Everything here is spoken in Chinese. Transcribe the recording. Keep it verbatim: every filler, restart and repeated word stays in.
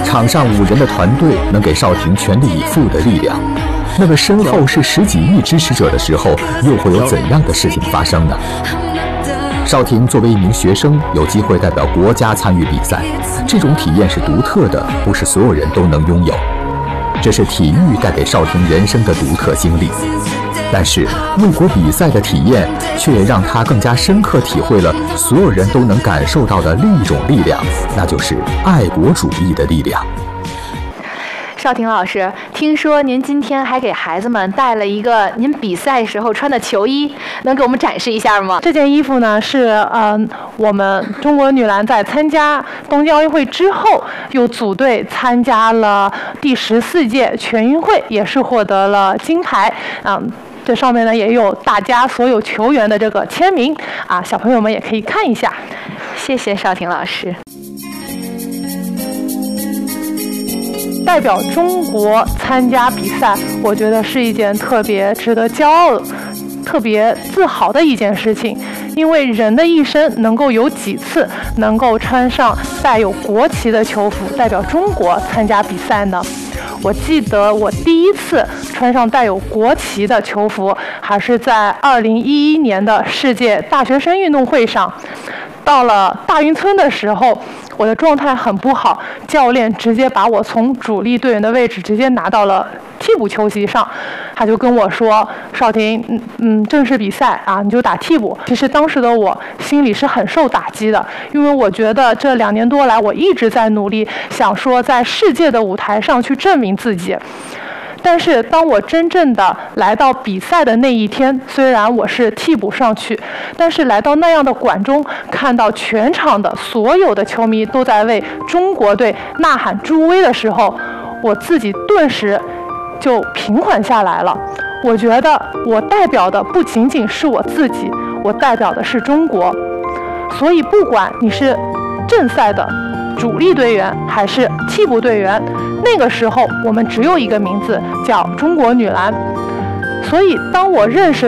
场上五人的团队能给邵婷全力以赴的力量，那么身后是十几亿支持者的时候，又会有怎样的事情发生呢？邵婷作为一名学生，有机会代表国家参与比赛，这种体验是独特的，不是所有人都能拥有。这是体育带给邵婷人生的独特经历。但是为国比赛的体验，却也让他更加深刻体会了所有人都能感受到的另一种力量，那就是爱国主义的力量。 邵婷老师，听说您今天还给孩子们带了一个您比赛时候穿的球衣，能给我们展示一下吗？ 这件衣服呢是呃我们中国女篮在参加东京奥运会之后，又组队参加了第十四届全运会，也是获得了金牌。嗯，这上面呢也有大家所有球员的这个签名啊，小朋友们也可以看一下。 谢谢邵婷老师。 代表中国参加比赛，我觉得是一件特别值得骄傲、特别自豪的一件事情。因为人的一生能够有几次能够穿上带有国旗的球服，代表中国参加比赛呢？我记得我第一次穿上带有国旗的球服，还是在二零一一年的世界大学生运动会上。到了大运村的时候，我的状态很不好，教练直接把我从主力队员的位置直接拿到了替补球席上，他就跟我说：“邵婷，嗯嗯，正式比赛啊，你就打替补。”其实当时的我心里是很受打击的，因为我觉得这两年多来我一直在努力，想说在世界的舞台上去证明自己。但是当我真正的来到比赛的那一天，虽然我是替补上去，但是来到那样的馆中，看到全场的所有的球迷都在为中国队呐喊助威的时候，我自己顿时就平缓下来了。我觉得我代表的不仅仅是我自己，我代表的是中国。所以不管你是正赛的主力队员还是替补队员，那个时候我们只有一个名字，叫中国女篮。所以当我认识